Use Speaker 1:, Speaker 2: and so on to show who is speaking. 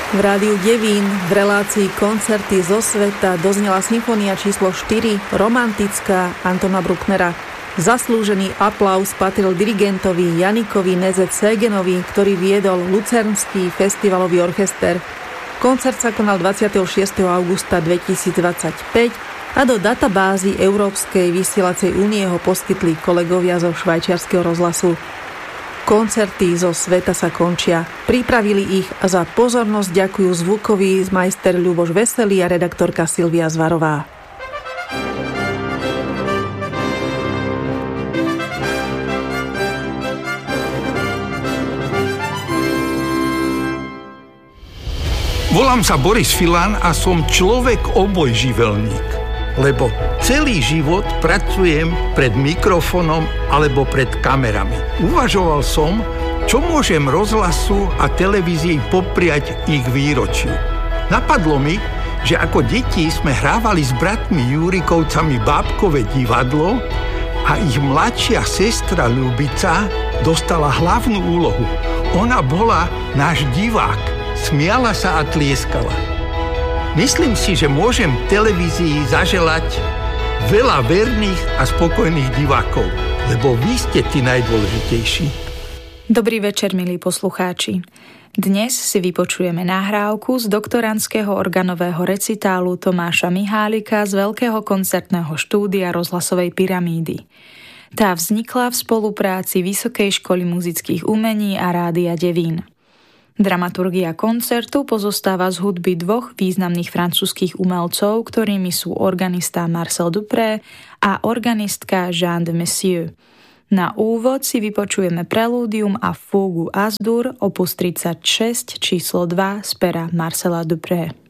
Speaker 1: V rádiu Devín v relácii Koncerty zo sveta doznela symfónia číslo 4 romantická Antona Brucknera. Zaslúžený aplauz patril dirigentovi Janikovi Nezet-Ségenovi, ktorý viedol Lucernský festivalový orchester. Koncert sa konal 26. augusta 2025 a do databázy Európskej vysielacej únie ho poskytli kolegovia zo švajčiarskeho rozhlasu. Koncerty zo sveta sa končia. Pripravili ich a za pozornosť ďakujú zvukový majster Ľuboš Veselý a redaktorka Silvia Zvarová.
Speaker 2: Volám sa Boris Filan a som človek obojživelník, lebo celý život pracujem pred mikrofónom alebo pred kamerami. Uvažoval som, čo môžem rozhlasu a televízii popriať ich výročiu. Napadlo mi, že ako deti sme hrávali s bratmi Júrikovcami bábkové divadlo a ich mladšia sestra Ľubica dostala hlavnú úlohu. Ona bola náš divák, smiala sa a tlieskala. Myslím si, že môžem televízii zaželať veľa verných a spokojných divákov, lebo vy ste tí najdôležitejší.
Speaker 3: Dobrý večer, milí poslucháči. Dnes si vypočujeme nahrávku z doktorandského organového recitálu Tomáša Mihálika z Veľkého koncertného štúdia Rozhlasovej pyramídy. Tá vznikla v spolupráci Vysokej školy muzických umení a Rádia Devín. Dramaturgia koncertu pozostáva z hudby dvoch významných francúzskych umelcov, ktorými sú organista Marcel Dupré a organistka Jeanne de Messieux. Na úvod si vypočujeme prelúdium a fúgu As-dur opus 36 číslo 2 z pera Marcela Dupré.